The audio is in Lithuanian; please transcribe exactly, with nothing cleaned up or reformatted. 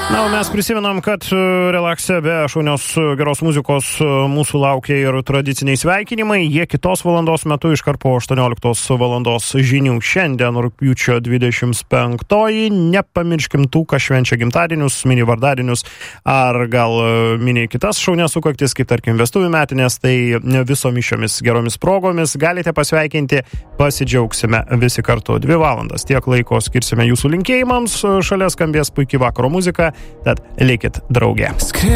Na, o mes prisimenam, kad relakse be šaunios geros muzikos mūsų laukia ir tradiciniai sveikinimai. Jie kitos valandos metu iškart po aštuonioliktos valandos žinių. Šiandien rugpjūčio dvidešimt penktoji. Nepamirškim tų, kas švenčia gimtadienius, mini vardadienius ar gal mini kitas šaunias sukaktis, kaip tarkim vestuvių metinės, tai visomis šiomis geromis progomis galite pasveikinti, pasidžiaugsime visi kartu. Dvi valandas tiek laiko skirsime jūsų linkėjimams, šalia skambės puikiai vakaro muzika. Tad likit drauge.